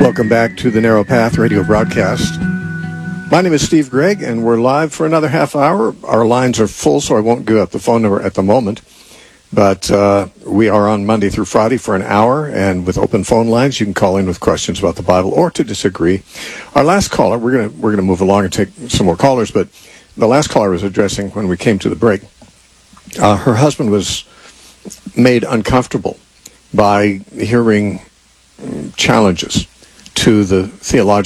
Welcome back to the Narrow Path radio broadcast. My name is Steve Gregg, and we're live for another half hour. Our lines are full, so I won't give up the phone number at the moment. But we are on Monday through Friday for an hour, and with open phone lines, you can call in with questions about the Bible or to disagree. Our last caller, we're gonna move along and take some more callers, but the last caller was addressing when we came to the break. Her husband was made uncomfortable by hearing challenges to the theological